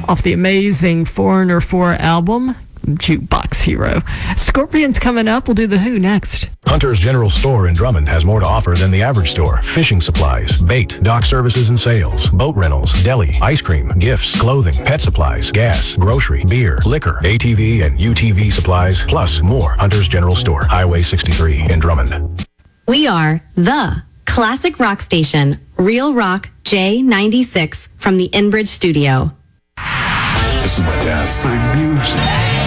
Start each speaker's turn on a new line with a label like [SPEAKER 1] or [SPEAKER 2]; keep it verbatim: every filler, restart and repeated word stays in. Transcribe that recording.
[SPEAKER 1] off the amazing Foreigner four album, Jukebox Hero. Scorpions coming up. We'll do The Who next.
[SPEAKER 2] Hunter's General Store in Drummond has more to offer than the average store. Fishing supplies, bait, dock services and sales, boat rentals, deli, ice cream, gifts, clothing, pet supplies, gas, grocery, beer, liquor, A T V and U T V supplies, plus more. Hunter's General Store, Highway sixty-three in Drummond.
[SPEAKER 3] We are the classic rock station, Real Rock J ninety-six from the Inbridge Studio.
[SPEAKER 4] This is my dad's. My music.